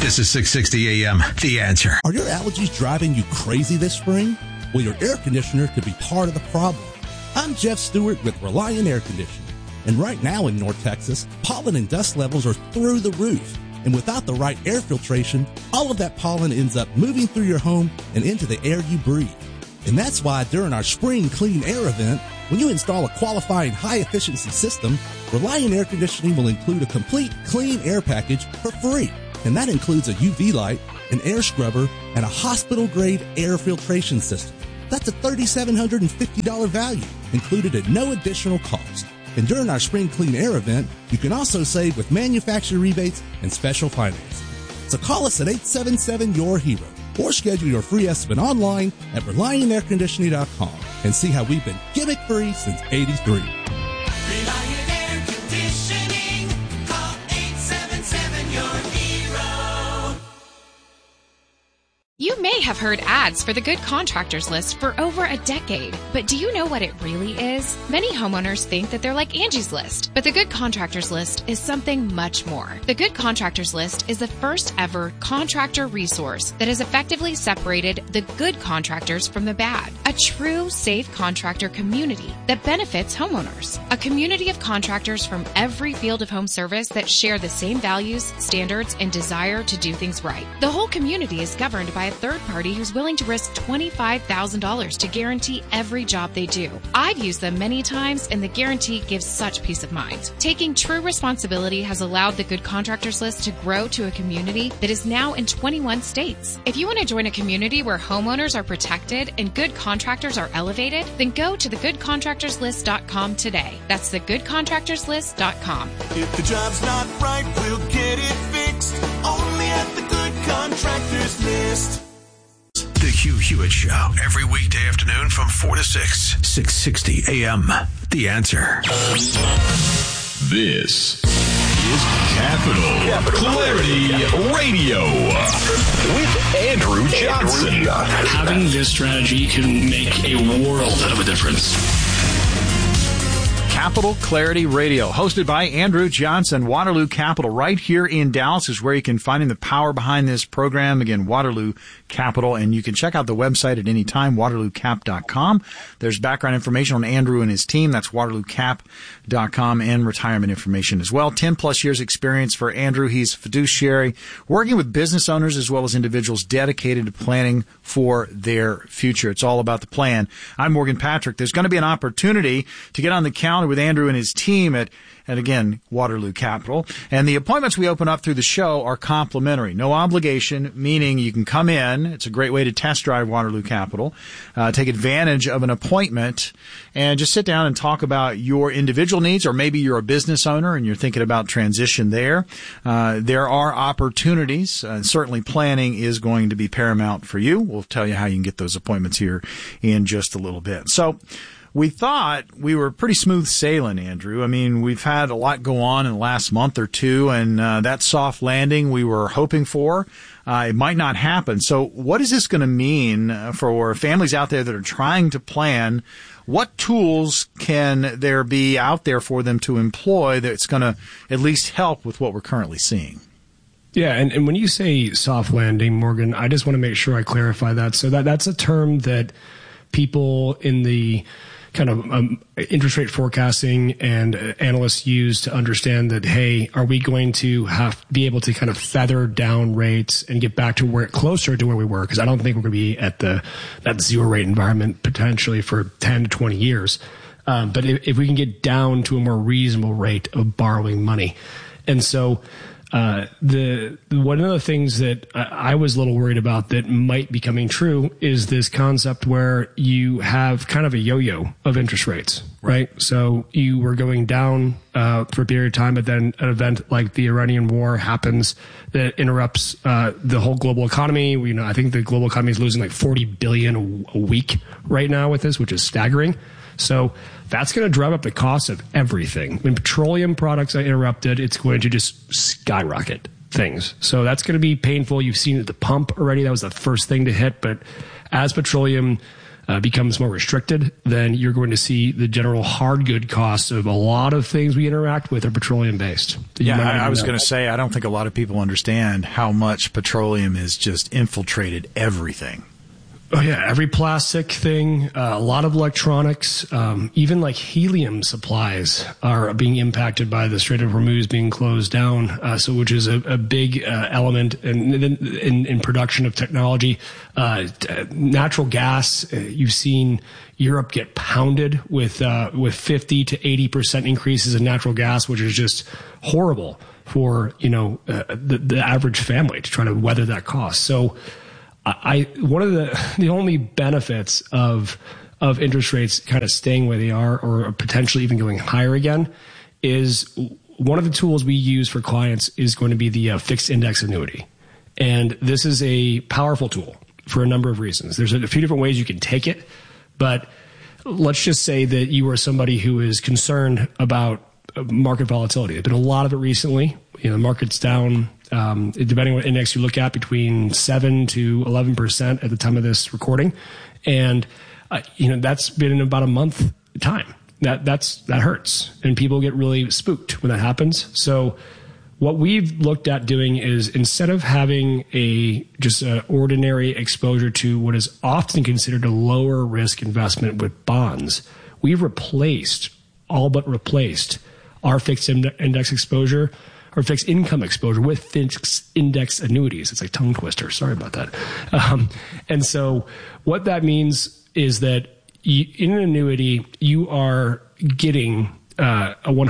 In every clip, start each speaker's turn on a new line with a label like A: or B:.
A: This is 660 AM, The Answer.
B: Are your allergies driving you crazy this spring? Well, your air conditioner could be part of the problem. I'm Jeff Stewart with Reliant Air Conditioning. And right now in North Texas, pollen and dust levels are through the roof. And without the right air filtration, all of that pollen ends up moving through your home and into the air you breathe. And that's why during our Spring Clean Air event, when you install a qualifying high-efficiency system, Reliant Air Conditioning will include a complete clean air package for free. And that includes a UV light, an air scrubber, and a hospital-grade air filtration system. That's a $3,750 value, included at no additional cost. And during our Spring Clean Air event, you can also save with manufacturer rebates and special financing. So call us at 877-YOUR-HERO or schedule your free estimate online at ReliantAirConditioning.com and see how we've been gimmick-free since '83.
C: Reliant Air Conditioning. Call 877-YOUR-HERO.
D: You may have heard ads for the Good Contractors List for over a decade, but do you know what it really is? Many homeowners think that they're like Angie's List, but the Good Contractors List is something much more. The Good Contractors List is the first ever contractor resource that has effectively separated the good contractors from the bad. A true safe contractor community that benefits homeowners. A community of contractors from every field of home service that share the same values, standards, and desire to do things right. The whole community is governed by a third party who's willing to risk $25,000 to guarantee every job they do. I've used them many times, and the guarantee gives such peace of mind. Taking true responsibility has allowed the Good Contractors List to grow to a community that is now in 21 states. If you want to join a community where homeowners are protected and good contractors are elevated, then go to thegoodcontractorslist.com today. That's thegoodcontractorslist.com.
C: If the job's not right, we'll get it fixed. Only at the Good Contractors List.
A: The Hugh Hewitt Show, every weekday afternoon from 4 to 6, 660 AM, The Answer.
E: This is Capital Clarity Radio with Andrew Johnson.
F: Having this strategy can make a world of a difference.
G: Capital Clarity Radio, hosted by Andrew Johnson. Waterloo Capital, right here in Dallas, is where you can find the power behind this program. Again, Waterloo Capital, and you can check out the website at any time, waterloocap.com. There's background information on Andrew and his team. That's waterloocap.com, and retirement information as well. 10-plus years experience for Andrew. He's a fiduciary, working with business owners as well as individuals dedicated to planning for their future. It's all about the plan. I'm Morgan Patrick. There's going to be an opportunity to get on the calendar with Andrew and his team at again, Waterloo Capital. And the appointments we open up through the show are complimentary. No obligation, meaning you can come in. It's a great way to test drive Waterloo Capital, take advantage of an appointment, and just sit down and talk about your individual needs, or maybe you're a business owner and you're thinking about transition there. There are opportunities. Certainly planning is going to be paramount for you. We'll tell you how you can get those appointments here in just a little bit. So, we thought we were pretty smooth sailing, Andrew. I mean, we've had a lot go on in the last month or two, and that soft landing we were hoping for, it might not happen. So what is this going to mean for families out there that are trying to plan? What tools can there be out there for them to employ that's going to at least help with what we're currently seeing?
F: Yeah, and when you say soft landing, Morgan, I just want to make sure I clarify that. So that's a term that people in the kind of interest rate forecasting and analysts use to understand that, hey, are we going to be able to kind of feather down rates and get back to closer to where we were? Because I don't think we're going to be at that zero rate environment potentially for 10 to 20 years. But if we can get down to a more reasonable rate of borrowing money. And so one of the things that I was a little worried about that might be coming true is this concept where you have kind of a yo-yo of interest rates, right? So you were going down for a period of time, but then an event like the Iranian war happens that interrupts the whole global economy. I think the global economy is losing like $40 billion a week right now with this, which is staggering. So that's going to drive up the cost of everything. When petroleum products are interrupted, it's going to just skyrocket things. So that's going to be painful. You've seen it at the pump already. That was the first thing to hit. But as petroleum becomes more restricted, then you're going to see the general hard good costs of a lot of things we interact with are petroleum based.
G: Yeah, I was going to say, I don't think a lot of people understand how much petroleum has just infiltrated everything.
F: Oh yeah, every plastic thing, a lot of electronics, even like helium supplies are being impacted by the Strait of Hormuz being closed down. So, which is a big element in production of technology. Natural gas, you've seen Europe get pounded with 50 to 80% increases in natural gas, which is just horrible for the average family to try to weather that cost. So. One of the only benefits of interest rates kind of staying where they are or potentially even going higher again is one of the tools we use for clients is going to be the fixed index annuity. And this is a powerful tool for a number of reasons. There's a few different ways you can take it, but let's just say that you are somebody who is concerned about market volatility. There's been a lot of it recently. The market's down, depending on what index you look at, between 7 to 11% at the time of this recording. And, that's been in about a month time. That hurts. And people get really spooked when that happens. So what we've looked at doing is instead of having just an ordinary exposure to what is often considered a lower risk investment with bonds, we've all but replaced our fixed index exposure or fixed income exposure with fixed index annuities. It's like tongue twister. Sorry about that. And so what that means is that in an annuity, you are getting a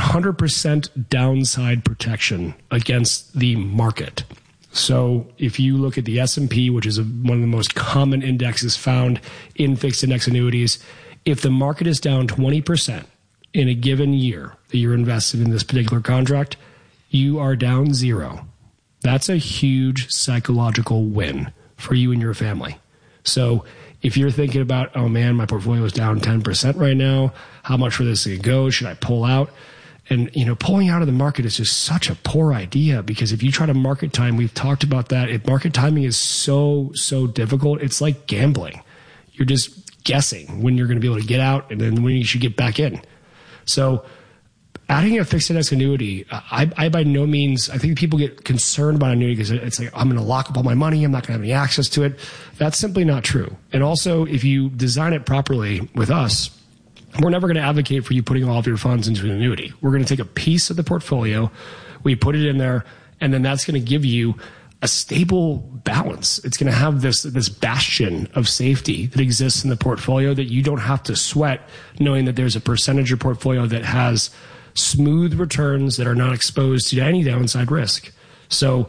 F: 100% downside protection against the market. So if you look at the S&P, which is one of the most common indexes found in fixed index annuities, if the market is down 20% in a given year that you're invested in this particular contract, you are down zero. That's a huge psychological win for you and your family. So if you're thinking about, oh man, my portfolio is down 10% right now, how much for this to go? Should I pull out? And, pulling out of the market is just such a poor idea because if you try to market time, we've talked about that. If market timing is so difficult, it's like gambling. You're just guessing when you're going to be able to get out and then when you should get back in. So adding a fixed index annuity, I by no means, I think people get concerned about annuity because it's like, I'm going to lock up all my money. I'm not going to have any access to it. That's simply not true. And also, if you design it properly with us, we're never going to advocate for you putting all of your funds into an annuity. We're going to take a piece of the portfolio, we put it in there, and then that's going to give you a stable balance. It's going to have this bastion of safety that exists in the portfolio that you don't have to sweat, knowing that there's a percentage of your portfolio that has smooth returns that are not exposed to any downside risk. So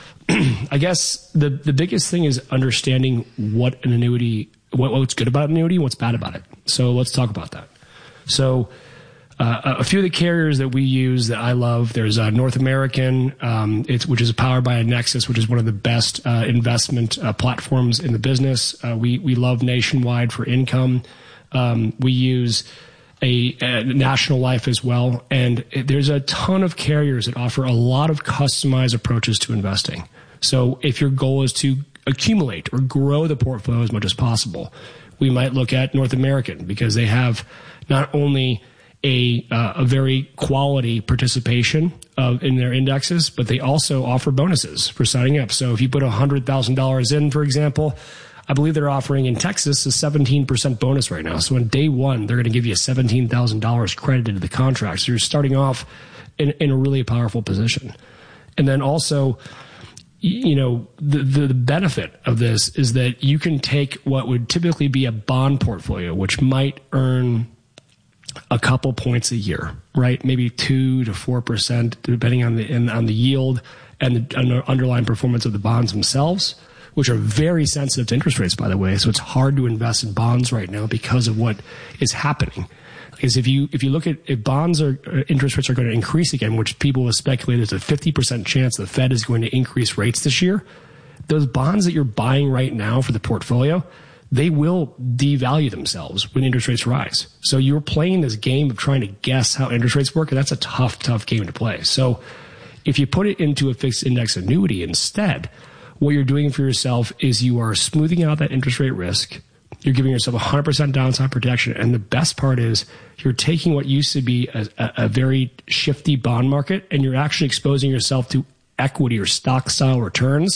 F: I guess the biggest thing is understanding what an annuity, what's good about an annuity and what's bad about it. So let's talk about that. So a few of the carriers that we use that I love, there's North American, which is powered by Nexus, which is one of the best investment platforms in the business. We love Nationwide for income. We use a National Life as well. And there's a ton of carriers that offer a lot of customized approaches to investing. So if your goal is to accumulate or grow the portfolio as much as possible, we might look at North American because they have not only a very quality participation in their indexes, but they also offer bonuses for signing up. So if you put $100,000 in, for example, I believe they're offering in Texas a 17% bonus right now. So on day one, they're going to give you $17,000 credited to the contract. So you're starting off in a really powerful position. And then also, the benefit of this is that you can take what would typically be a bond portfolio, which might earn a couple points a year, right? Maybe 2 to 4%, depending on the yield and the underlying performance of the bonds themselves, which are very sensitive to interest rates, by the way. So it's hard to invest in bonds right now because of what is happening. Because if you look at if bonds or interest rates are going to increase again, which people will speculate there's a 50% chance the Fed is going to increase rates this year, those bonds that you're buying right now for the portfolio, they will devalue themselves when interest rates rise. So you're playing this game of trying to guess how interest rates work, and that's a tough game to play. So if you put it into a fixed index annuity instead, what you're doing for yourself is you are smoothing out that interest rate risk. You're giving yourself 100% downside protection. And the best part is you're taking what used to be a very shifty bond market, and you're actually exposing yourself to equity or stock style returns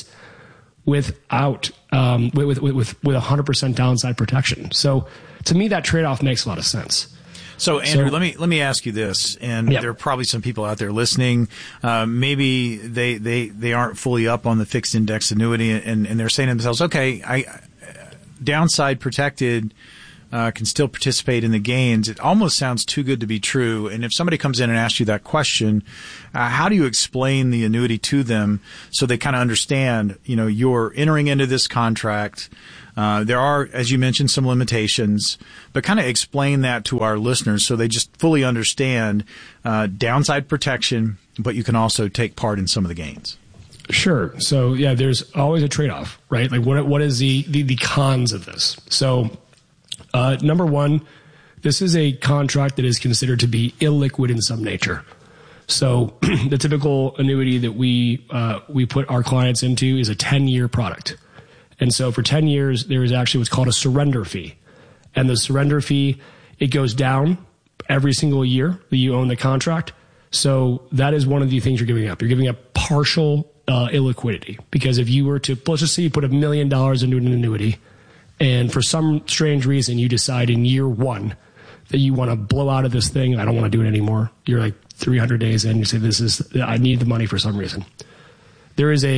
F: without with 100% downside protection. So to me, that trade-off makes a lot of sense.
G: So, Andrew, let me ask you this, and there are probably some people out there listening. Maybe they aren't fully up on the fixed index annuity, and they're saying to themselves, okay, I downside protected, can still participate in the gains. It almost sounds too good to be true. And if somebody comes in and asks you that question, how do you explain the annuity to them so they kind of understand, you're entering into this contract. There are, as you mentioned, some limitations, but kind of explain that to our listeners so they just fully understand downside protection, but you can also take part in some of the gains.
F: Sure. So yeah, there's always a trade-off, right? Like what is the cons of this? So number one, this is a contract that is considered to be illiquid in some nature. So the typical annuity that we put our clients into is a 10-year product. And so for 10 years, there is actually what's called a surrender fee. And the surrender fee, it goes down every single year that you own the contract. So that is one of the things you're giving up. You're giving up partial illiquidity, because if you were to, let's just say you put $1 million into an annuity, and for some strange reason you decide in year one that you want to blow out of this thing, I don't want to do it anymore. You're like 300 days in, you say, I need the money for some reason. There is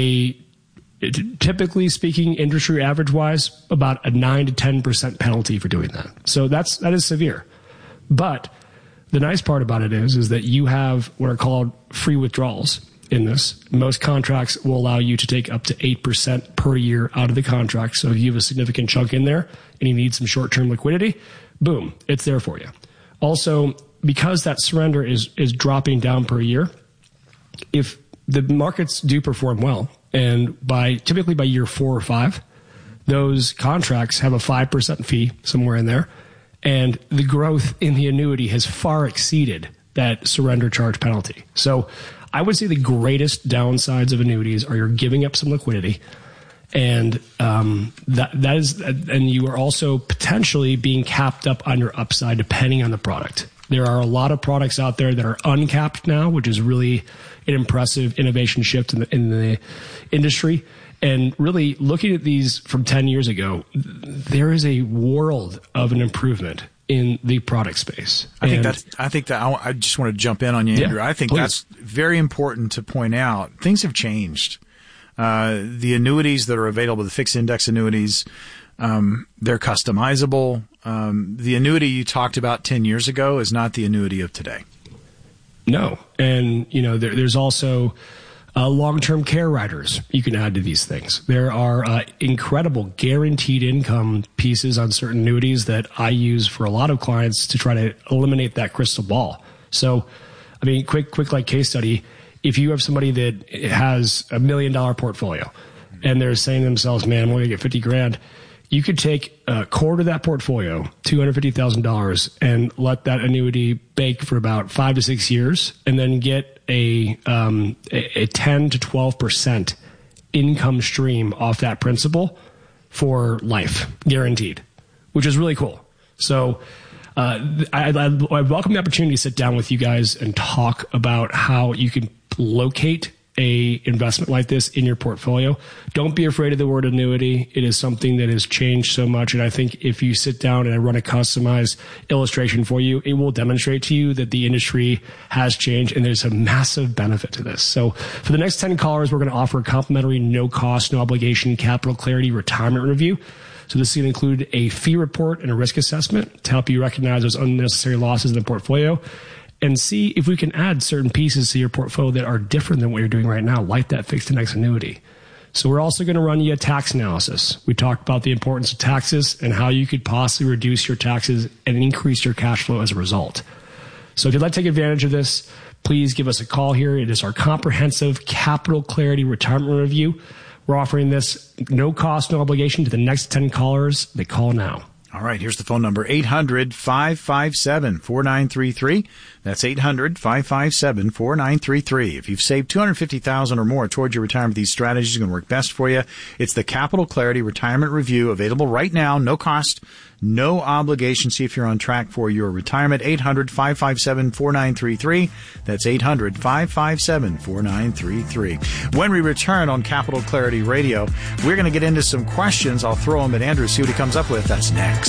F: typically speaking, industry average wise, about a 9 to 10% penalty for doing that. So that is severe. But the nice part about it is that you have what are called free withdrawals in this. Most contracts will allow you to take up to 8% per year out of the contract. So if you have a significant chunk in there and you need some short-term liquidity, boom, it's there for you. Also, because that surrender is dropping down per year, if the markets do perform well, and typically by year 4 or 5, those contracts have a 5% fee somewhere in there, and the growth in the annuity has far exceeded that surrender charge penalty. So I would say the greatest downsides of annuities are you're giving up some liquidity, and that is, and you are also potentially being capped up on your upside depending on the product. There are a lot of products out there that are uncapped now, which is really an impressive innovation shift in the industry. And really looking at these from 10 years ago, there is a world of an improvement in the product space.
G: I just want to jump in on you, Andrew. I think that's very important to point out. Things have changed. The annuities that are available, the fixed index annuities, they're customizable. The annuity you talked about 10 years ago is not the annuity of today.
F: No. And, there's also long-term care riders you can add to these things. There are incredible guaranteed income pieces on certain annuities that I use for a lot of clients to try to eliminate that crystal ball. So, quick like case study. If you have somebody that has $1 million portfolio and they're saying to themselves, man, I'm only going to get 50 grand. You could take a quarter of that portfolio, $250,000, and let that annuity bake for about 5 to 6 years, and then get a 10 to 12% income stream off that principal for life, guaranteed, which is really cool. So I welcome the opportunity to sit down with you guys and talk about how you can locate a investment like this in your portfolio. Don't be afraid of the word annuity. It is something that has changed so much. And I think if you sit down and I run a customized illustration for you, it will demonstrate to you that the industry has changed and there's a massive benefit to this. So for the next 10 callers, we're going to offer a complimentary, no cost, no obligation, Capital Clarity retirement review. So this is going to include a fee report and a risk assessment to help you recognize those unnecessary losses in the portfolio and see if we can add certain pieces to your portfolio that are different than what you're doing right now, like that fixed index annuity. So we're also going to run you a tax analysis. We talked about the importance of taxes and how you could possibly reduce your taxes and increase your cash flow as a result. So if you'd like to take advantage of this, please give us a call here. It is our comprehensive Capital Clarity retirement review. We're offering this no cost, no obligation to the next 10 callers that call now.
G: All right, here's the phone number, 800-557-4933. That's 800-557-4933. If you've saved $250,000 or more towards your retirement, these strategies are going to work best for you. It's the Capital Clarity Retirement Review, available right now, no cost, no obligation. See if you're on track for your retirement. 800-557-4933. That's 800-557-4933. When we return on Capital Clarity Radio, we're going to get into some questions. I'll throw them at Andrew, see what he comes up with. That's next.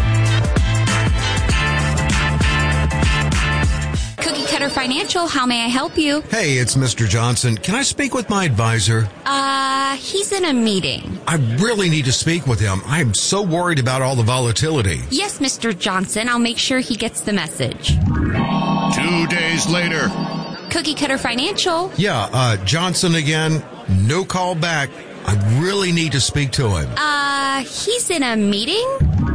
H: Cookie Cutter Financial, how may I help you?
I: Hey, it's Mr. Johnson. Can I speak with my advisor?
H: He's in a meeting.
I: I really need to speak with him. I'm so worried about all the volatility.
H: Yes, Mr. Johnson, I'll make sure he gets the message.
E: 2 days later.
H: Cookie Cutter Financial.
I: Yeah, Johnson again. No call back. I really need to speak to him.
H: He's in a meeting?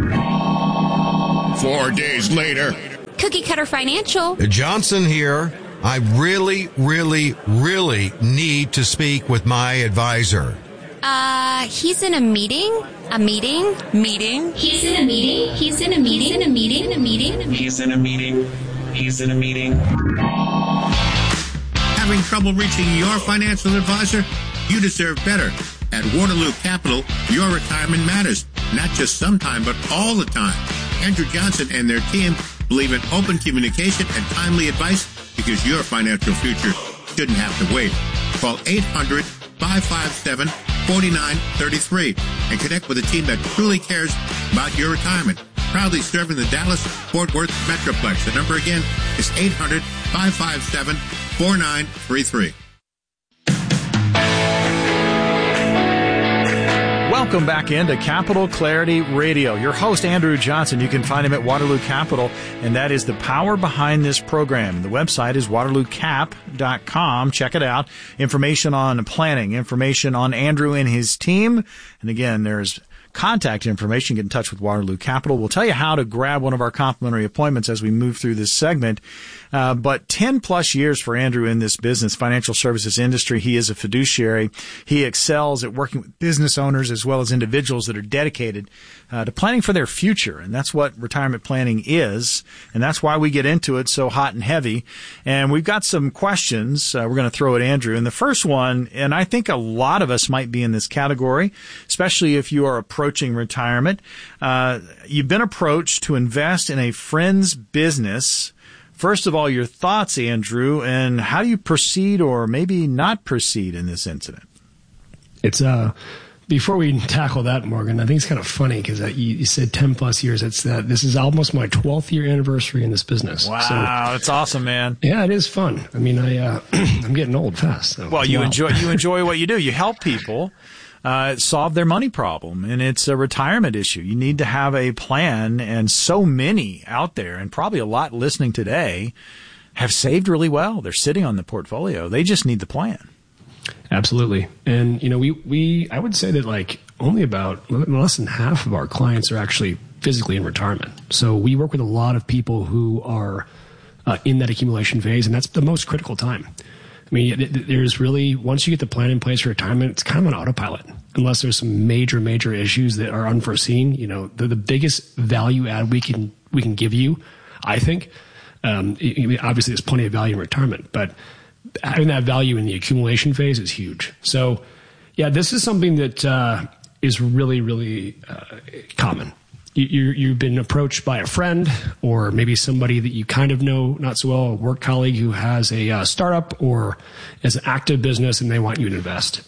E: 4 days later.
H: Cookie Cutter Financial.
I: Johnson here. I really, really, really need to speak with my advisor.
H: He's in a meeting? A meeting? Meeting? He's in a meeting? He's in a meeting? In a meeting? In a meeting?
J: He's in a meeting. He's in a meeting.
K: Having trouble reaching your financial advisor? You deserve better. At Waterloo Capital, your retirement matters. Not just sometime, but all the time. Andrew Johnson and their team believe in open communication and timely advice because your financial future shouldn't have to wait. Call 800-557-4933 and connect with a team that truly cares about your retirement. Proudly serving the Dallas-Fort Worth Metroplex. The number again is 800-557-4933.
G: Welcome back into Capital Clarity Radio. Your host, Andrew Johnson. You can find him at Waterloo Capital, and that is the power behind this program. The website is waterloocap.com. Check it out. Information on planning, information on Andrew and his team. And again, there's contact information. Get in touch with Waterloo Capital. We'll tell you how to grab one of our complimentary appointments as we move through this segment. But 10 plus years for Andrew in this business, financial services industry. He is a fiduciary. He excels at working with business owners as well as individuals that are dedicated to planning for their future. And that's what retirement planning is. And that's why we get into it so hot and heavy. And we've got some questions we're going to throw at Andrew. And the first one, and I think a lot of us might be in this category, especially if you are approaching retirement. You've been approached to invest in a friend's business. First of all, your thoughts, Andrew, and how do you proceed or maybe not proceed in this incident?
F: It's before we tackle that, Morgan, I think it's kind of funny because you said 10 plus years. This is almost my 12th year anniversary in this business.
G: Wow,
F: so,
G: that's awesome, man.
F: Yeah, it is fun. I mean, I'm getting old fast. So
G: well, you enjoy what you do. You help people solve their money problem, and it's a retirement issue. You need to have a plan, and so many out there, and probably a lot listening today, have saved really well. They're sitting on the portfolio. They just need the plan.
F: Absolutely. And, I would say that like only about less than half of our clients are actually physically in retirement. So we work with a lot of people who are in that accumulation phase, and that's the most critical time. I mean, there's really, once you get the plan in place for retirement, it's kind of an autopilot, unless there's some major, major issues that are unforeseen. The biggest value add we can give you, I think, obviously there's plenty of value in retirement, but having that value in the accumulation phase is huge. So, yeah, this is something that is really, really common. You've been approached by a friend or maybe somebody that you kind of know not so well, a work colleague who has a startup or is an active business and they want you to invest.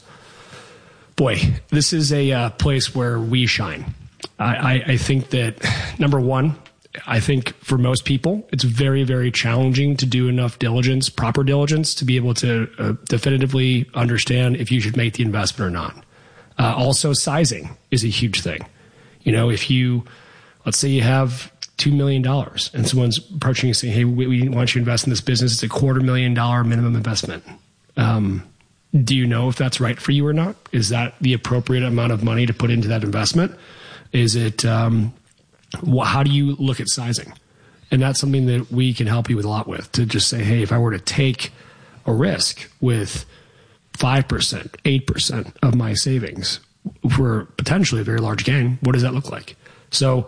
F: Boy, this is a place where we shine. I think that, number one, I think for most people, it's very, very challenging to do enough diligence, proper diligence, to be able to definitively understand if you should make the investment or not. Also, sizing is a huge thing. If let's say you have $2 million and someone's approaching you saying, hey, we want you to invest in this business. It's $250,000 minimum investment. Do you know if that's right for you or not? Is that the appropriate amount of money to put into that investment? Is it, how do you look at sizing? And that's something that we can help you with a lot with, to just say, hey, if I were to take a risk with 5%, 8% of my savings for potentially a very large gain, what does that look like? So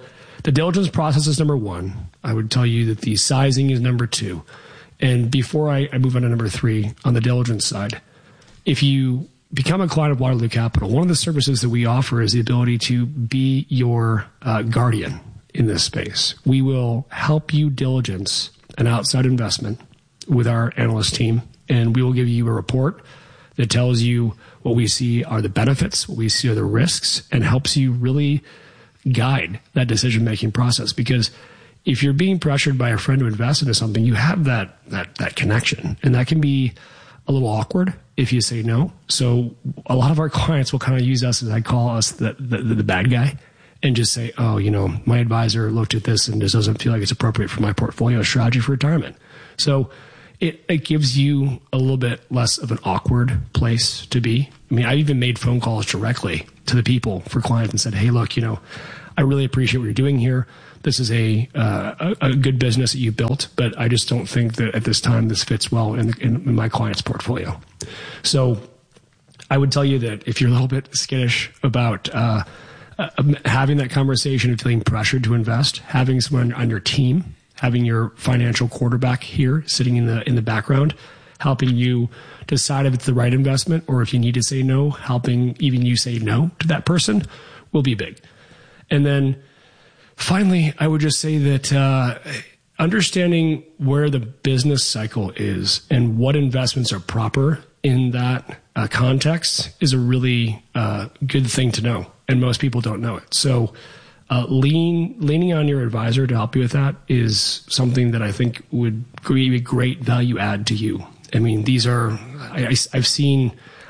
F: the diligence process is number one. I would tell you that the sizing is number two. And before I move on to number three, on the diligence side, if you become a client of Waterloo Capital, one of the services that we offer is the ability to be your guardian in this space. We will help you diligence an outside investment with our analyst team, and we will give you a report that tells you what we see are the benefits, what we see are the risks, and helps you really guide that decision-making process. Because if you're being pressured by a friend to invest into something, you have that connection, and that can be a little awkward if you say no. So a lot of our clients will kind of use us, as I call us, the bad guy, and just say, oh, my advisor looked at this and just doesn't feel like it's appropriate for my portfolio strategy for retirement. So it gives you a little bit less of an awkward place to be. I mean, I even made phone calls directly to the people for clients and said, hey, look, I really appreciate what you're doing here. This is a good business that you built, but I just don't think that at this time this fits well in my client's portfolio. So I would tell you that if you're a little bit skittish about having that conversation of feeling pressured to invest, having someone on your team, having your financial quarterback here sitting in the background, helping you decide if it's the right investment, or if you need to say no, helping even you say no to that person will be big. And then finally, I would just say that understanding where the business cycle is and what investments are proper in that context is a really good thing to know. And most people don't know it. So leaning on your advisor to help you with that is something that I think would be a great value add to you. I mean, these are, I see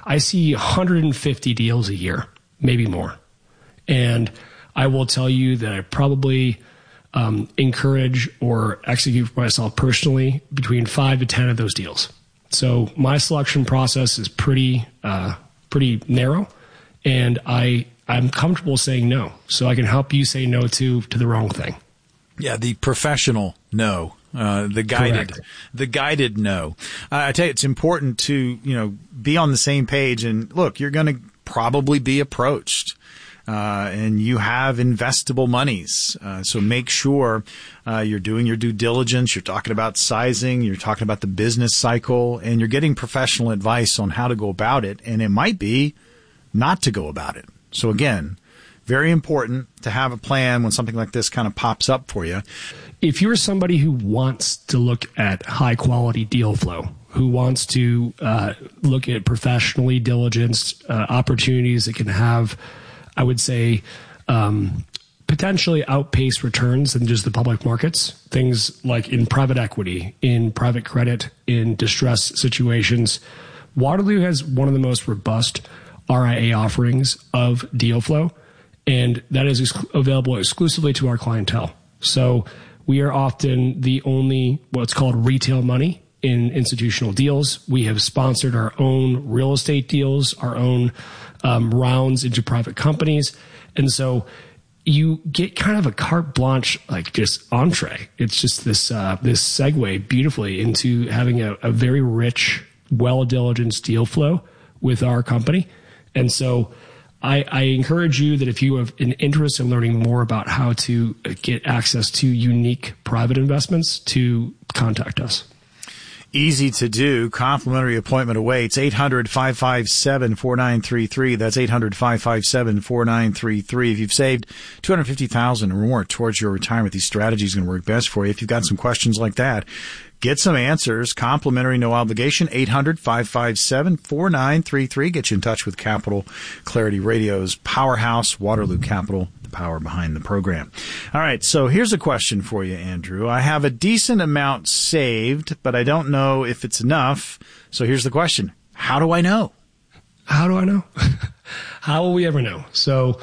F: 150 deals a year, maybe more. And I will tell you that I probably encourage or execute for myself personally between 5 to 10 of those deals. So my selection process is pretty narrow, and I'm comfortable saying no. So I can help you say no to the wrong thing.
G: Yeah, the professional no. The guided no. I tell you, it's important to, be on the same page. And look, you're going to probably be approached, and you have investable monies. So make sure you're doing your due diligence. You're talking about sizing. You're talking about the business cycle, and you're getting professional advice on how to go about it. And it might be not to go about it. So again, very important to have a plan when something like this kind of pops up for you.
F: If you're somebody who wants to look at high quality deal flow, who wants to look at professionally diligenced opportunities that can have, I would say, potentially outpace returns in just the public markets, things like in private equity, in private credit, in distress situations, Waterloo has one of the most robust RIA offerings of deal flow, and that is available exclusively to our clientele. So we are often the only what's called retail money in institutional deals. We have sponsored our own real estate deals, our own rounds into private companies. And so you get kind of a carte blanche, like just entree. It's just this segue beautifully into having a very rich, well-diligenced deal flow with our company. And so I encourage you that if you have an interest in learning more about how to get access to unique private investments, to contact us.
G: Easy to do. Complimentary appointment awaits. 800-557-4933. That's 800-557-4933. If you've saved $250,000 or more towards your retirement, these strategies are going to work best for you. If you've got some questions like that, get some answers. Complimentary, no obligation. 800-557-4933. Get you in touch with Capital Clarity Radio's powerhouse, Waterloo Capital, the power behind the program. All right, so here's a question for you, Andrew. I have a decent amount saved, but I don't know if it's enough. So here's the question. How do I know?
F: How do I know? How will we ever know? So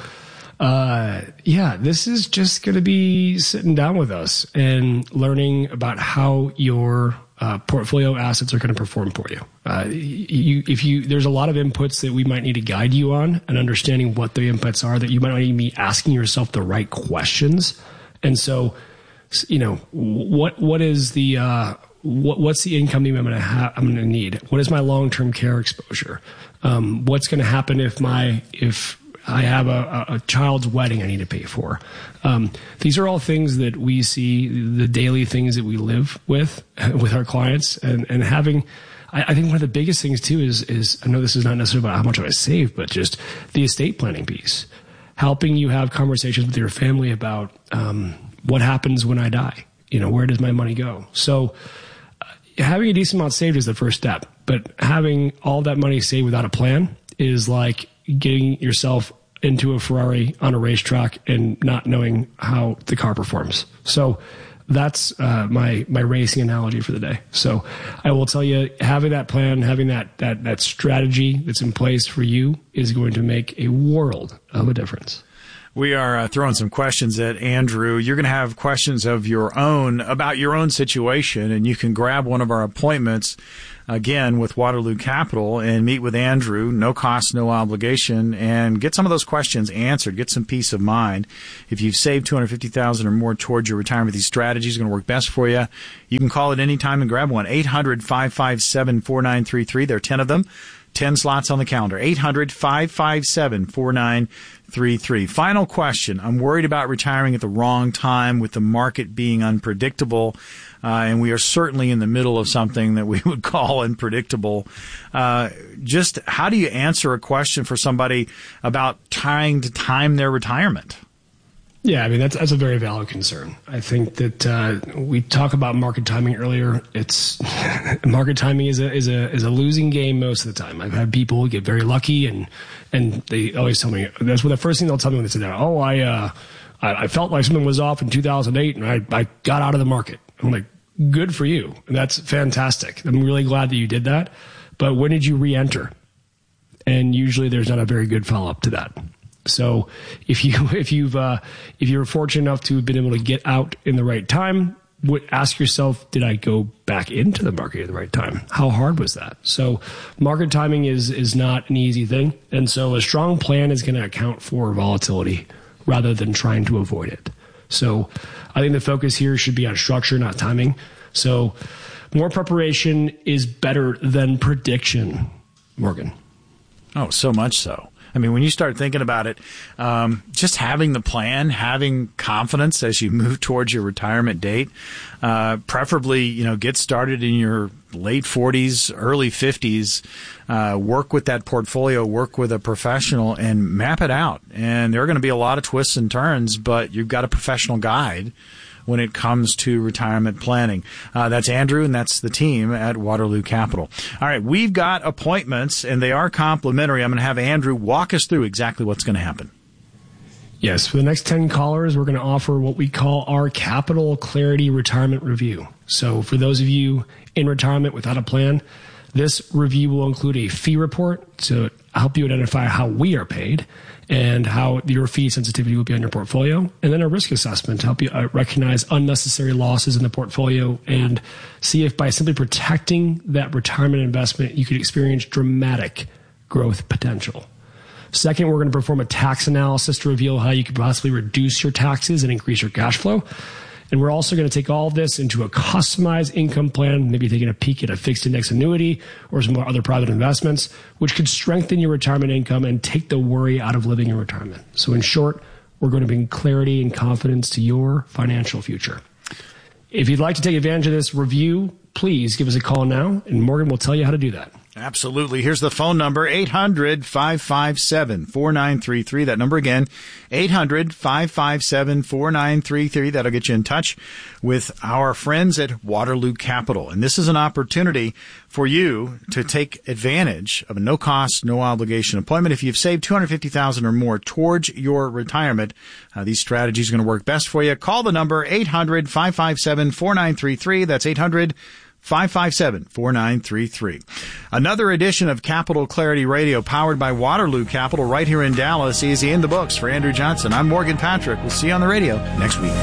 F: this is just going to be sitting down with us and learning about how your portfolio assets are going to perform for you. There's a lot of inputs that we might need to guide you on, and understanding what the inputs are, that you might not even be asking yourself the right questions. And so, what is the what's the income I'm going to have? I'm going to need. What is my long-term care exposure? What's going to happen if I have a child's wedding I need to pay for. These are all things that we see, the daily things that we live with our clients, and having. I think one of the biggest things too is I know this is not necessarily about how much I save, but just the estate planning piece, helping you have conversations with your family about what happens when I die. Where does my money go? So having a decent amount saved is the first step, but having all that money saved without a plan is like getting yourself into a Ferrari on a racetrack and not knowing how the car performs. So that's my racing analogy for the day. So I will tell you, having that plan, having that strategy that's in place for you is going to make a world of a difference.
G: We are throwing some questions at Andrew. You're going to have questions of your own about your own situation, and you can grab one of our appointments, again, with Waterloo Capital and meet with Andrew, no cost, no obligation, and get some of those questions answered, get some peace of mind. If you've saved $250,000 or more towards your retirement, these strategies are going to work best for you. You can call at any time and grab one. 800-557-4933. There are 10 of them. 10 slots on the calendar. 800-557-4933. Final question. I'm worried about retiring at the wrong time with the market being unpredictable, and we are certainly in the middle of something that we would call unpredictable. Just how do you answer a question for somebody about trying to time their retirement?
F: Yeah, I mean, that's a very valid concern. I think that we talk about market timing earlier. Market timing is a losing game most of the time. I've had people get very lucky, and they always tell me, that's what the first thing they'll tell me when they say that. Oh, I felt like something was off in 2008, and I got out of the market. I'm like, good for you. And that's fantastic. I'm really glad that you did that. But when did you re-enter? And usually there's not a very good follow-up to that. So if you're fortunate enough to have been able to get out in the right time, ask yourself, did I go back into the market at the right time? How hard was that? So market timing is not an easy thing. And so a strong plan is going to account for volatility rather than trying to avoid it. So I think the focus here should be on structure, not timing. So more preparation is better than prediction, Morgan.
G: Oh, so much so. I mean, when you start thinking about it, just having the plan, having confidence as you move towards your retirement date, preferably, get started in your late 40s, early 50s, work with that portfolio, work with a professional, and map it out. And there are going to be a lot of twists and turns, but you've got a professional guide when it comes to retirement planning. That's Andrew, and that's the team at Waterloo Capital. All right, we've got appointments, and they are complimentary. I'm going to have Andrew walk us through exactly what's going to happen.
F: Yes, for the next 10 callers, we're going to offer what we call our Capital Clarity Retirement Review. So for those of you in retirement without a plan, this review will include a fee report to help you identify how we are paid and how your fee sensitivity will be on your portfolio, and then a risk assessment to help you recognize unnecessary losses in the portfolio and see if by simply protecting that retirement investment, you could experience dramatic growth potential. Second, we're going to perform a tax analysis to reveal how you could possibly reduce your taxes and increase your cash flow. And we're also going to take all of this into a customized income plan, maybe taking a peek at a fixed index annuity or some other private investments, which could strengthen your retirement income and take the worry out of living in retirement. So in short, we're going to bring clarity and confidence to your financial future. If you'd like to take advantage of this review, please give us a call now, and Morgan will tell you how to do that.
G: Absolutely. Here's the phone number, 800-557-4933. That number again, 800-557-4933. That'll get you in touch with our friends at Waterloo Capital. And this is an opportunity for you to take advantage of a no-cost, no-obligation appointment. If you've saved $250,000 or more towards your retirement, these strategies are going to work best for you. Call the number, 800-557-4933. That's 800-557-4933. Another edition of Capital Clarity Radio, powered by Waterloo Capital, right here in Dallas, is in the books. For Andrew Johnson, I'm Morgan Patrick. We'll see you on the radio next week.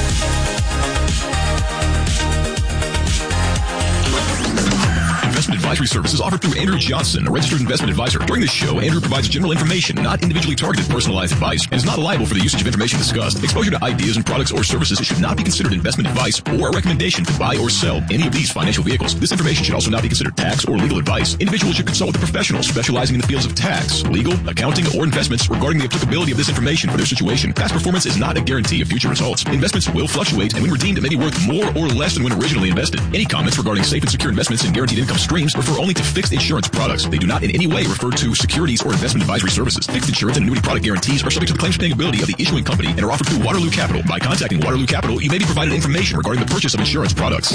A: Investment advice
L: advisory services offered through Andrew Johnson, a registered investment advisor. During this show, Andrew provides general information, not individually targeted personalized advice, and is not liable for the usage of information discussed. Exposure to ideas and products or services should not be considered investment advice or a recommendation to buy or sell any of these financial vehicles. This information should also not be considered tax or legal advice. Individuals should consult with a professional specializing in the fields of tax, legal, accounting, or investments regarding the applicability of this information for their situation. Past performance is not a guarantee of future results. Investments will fluctuate, and when redeemed, it may be worth more or less than when originally invested. Any comments regarding safe and secure investments and guaranteed income streams refer only to fixed insurance products. They do not in any way refer to securities or investment advisory services. Fixed insurance and annuity product guarantees are subject to the claims paying ability of the issuing company and are offered through Waterloo Capital. By contacting Waterloo Capital, you may be provided information regarding the purchase of insurance products.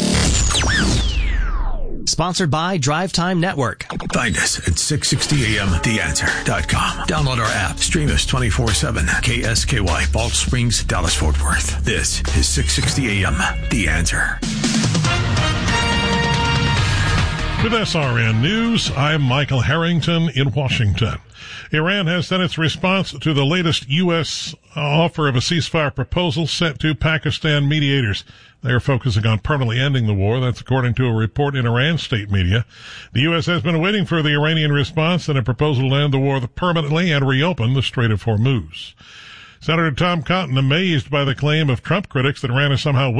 M: Sponsored by Drive Time Network.
A: Find us at 660amtheanswer.com. Download our app. Stream us 24/7. KSKY, Balch Springs, Dallas, Fort Worth. This is 660 AM, The Answer.
N: With SRN News, I'm Michael Harrington in Washington. Iran has sent its response to the latest U.S. offer of a ceasefire proposal sent to Pakistan mediators. They are focusing on permanently ending the war. That's according to a report in Iran state media. The U.S. has been waiting for the Iranian response and a proposal to end the war permanently and reopen the Strait of Hormuz. Senator Tom Cotton amazed by the claim of Trump critics that Iran is somehow